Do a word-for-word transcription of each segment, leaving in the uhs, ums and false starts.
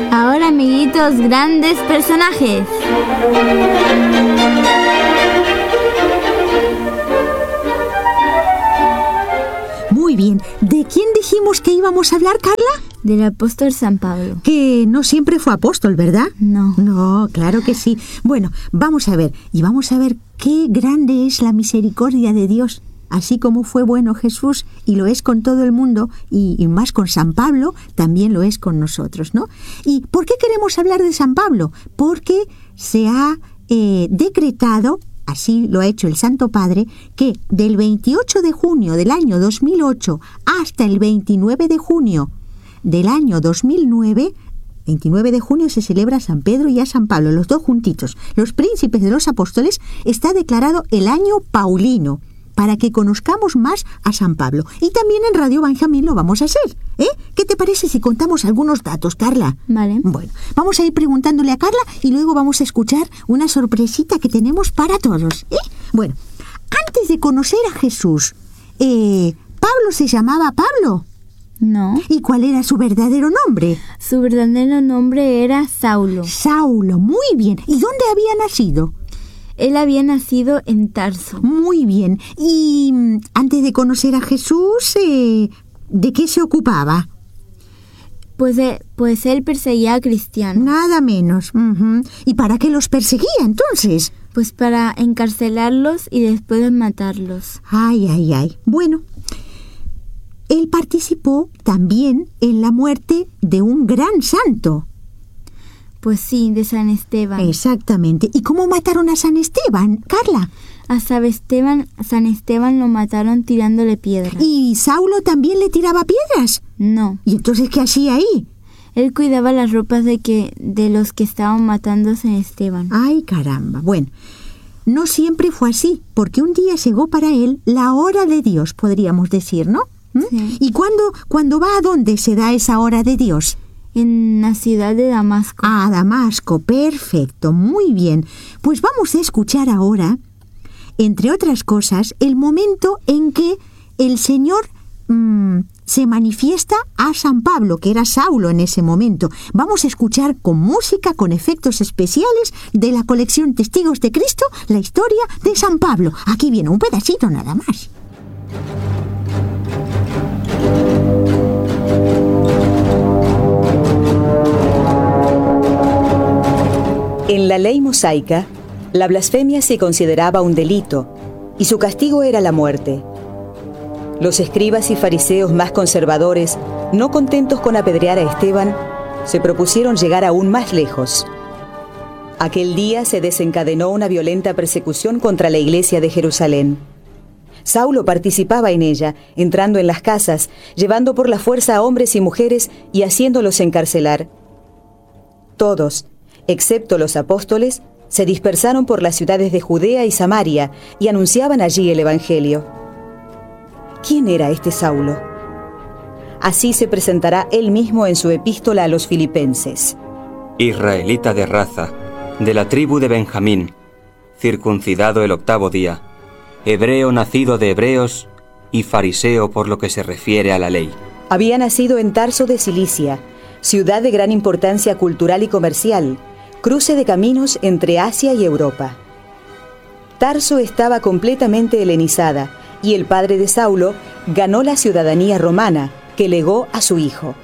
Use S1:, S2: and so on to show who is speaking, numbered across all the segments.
S1: Ahora, amiguitos, grandes personajes.
S2: Muy bien. ¿De quién dijimos que íbamos a hablar, Carla?
S1: Del apóstol San Pablo.
S2: Que no siempre fue apóstol, ¿verdad?
S1: No.
S2: No, claro que sí. Bueno, vamos a ver. Y vamos a ver qué grande es la misericordia de Dios. Así como fue bueno Jesús y lo es con todo el mundo, y, y más con San Pablo, también lo es con nosotros, ¿no? ¿Y por qué queremos hablar de San Pablo? Porque se ha eh, decretado, así lo ha hecho el Santo Padre, que del veintiocho de junio del año dos mil ocho hasta el veintinueve de junio del año dos mil nueve, veintinueve de junio se celebra a San Pedro y a San Pablo, los dos juntitos, los príncipes de los apóstoles, está declarado el año paulino, para que conozcamos más a San Pablo. Y también en Radio Benjamín lo vamos a hacer, ¿eh? ¿Qué te parece si contamos algunos datos, Carla?
S1: Vale.
S2: Bueno, vamos a ir preguntándole a Carla y luego vamos a escuchar una sorpresita que tenemos para todos, ¿eh? Bueno, antes de conocer a Jesús, eh, ¿Pablo se llamaba Pablo?
S1: No.
S2: ¿Y cuál era su verdadero nombre?
S1: Su verdadero nombre era Saulo.
S2: Saulo, muy bien. ¿Y dónde había nacido?
S1: Él había nacido en Tarso.
S2: Muy bien. Y mm, antes de conocer a Jesús, eh, ¿de qué se ocupaba?
S1: Pues, eh, pues él perseguía a cristianos.
S2: Nada menos. Uh-huh. ¿Y para qué los perseguía entonces?
S1: Pues para encarcelarlos y después matarlos.
S2: Ay, ay, ay. Bueno, él participó también en la muerte de un gran santo.
S1: Pues sí, de San Esteban.
S2: Exactamente. ¿Y cómo mataron a San Esteban, Carla?
S1: A San Esteban, San Esteban lo mataron tirándole piedras.
S2: ¿Y Saulo también le tiraba piedras?
S1: No.
S2: ¿Y entonces qué hacía ahí?
S1: Él cuidaba las ropas de que de los que estaban matando a San Esteban.
S2: Ay, caramba. Bueno, no siempre fue así, porque un día llegó para él la hora de Dios, podríamos decir, ¿no? ¿Mm?
S1: Sí.
S2: ¿Y cuándo, cuándo va a dónde se da esa hora de Dios?
S1: En la ciudad de Damasco.
S2: Ah, Damasco, perfecto, muy bien. Pues vamos a escuchar ahora, entre otras cosas, el momento en que el Señor mmm, se manifiesta a San Pablo, que era Saulo en ese momento. Vamos a escuchar con música, con efectos especiales de la colección Testigos de Cristo, la historia de San Pablo. Aquí viene un pedacito nada más.
S3: En la ley mosaica, la blasfemia se consideraba un delito y su castigo era la muerte. Los escribas y fariseos más conservadores, no contentos con apedrear a Esteban, se propusieron llegar aún más lejos. Aquel día se desencadenó una violenta persecución contra la iglesia de Jerusalén. Saulo participaba en ella, entrando en las casas, llevando por la fuerza a hombres y mujeres y haciéndolos encarcelar. Todos, excepto los apóstoles, se dispersaron por las ciudades de Judea y Samaria y anunciaban allí el Evangelio. ¿Quién era este Saulo? Así se presentará él mismo en su epístola a los filipenses.
S4: Israelita de raza, de la tribu de Benjamín, circuncidado el octavo día, hebreo nacido de hebreos y fariseo por lo que se refiere a la ley.
S3: Había nacido en Tarso de Cilicia, ciudad de gran importancia cultural y comercial, cruce de caminos entre Asia y Europa. Tarso estaba completamente helenizada y el padre de Saulo ganó la ciudadanía romana, que legó a su hijo.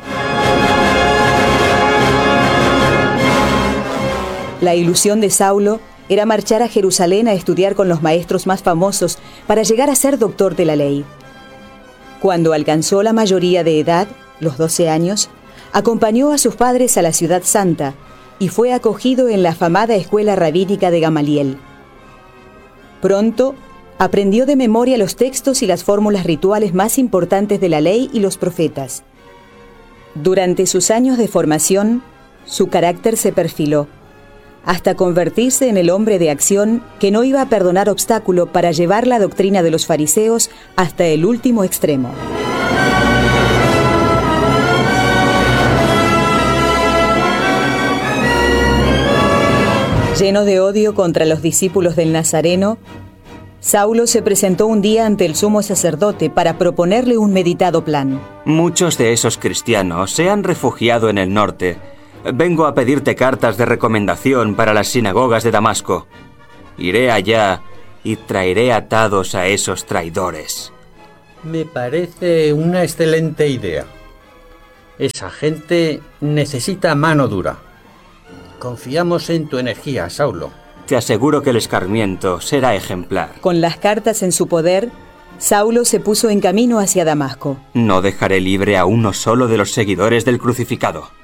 S3: La ilusión de Saulo era marchar a Jerusalén a estudiar con los maestros más famosos para llegar a ser doctor de la ley. Cuando alcanzó la mayoría de edad, los doce años, acompañó a sus padres a la ciudad santa y fue acogido en la afamada escuela rabínica de Gamaliel. Pronto aprendió de memoria los textos y las fórmulas rituales más importantes de la ley y los profetas. Durante sus años de formación, su carácter se perfiló, hasta convertirse en el hombre de acción que no iba a perdonar obstáculo para llevar la doctrina de los fariseos hasta el último extremo. Lleno de odio contra los discípulos del Nazareno, Saulo se presentó un día ante el sumo sacerdote para proponerle un meditado plan.
S4: Muchos de esos cristianos se han refugiado en el norte Vengo a pedirte cartas de recomendación para las sinagogas de Damasco. Iré allá y traeré atados a esos traidores.
S5: Me parece una excelente idea. Esa gente necesita mano dura. Confiamos en tu energía, Saulo.
S4: Te aseguro que el escarmiento será ejemplar.
S3: Con las cartas en su poder, Saulo se puso en camino hacia Damasco.
S4: No dejaré libre a uno solo de los seguidores del crucificado.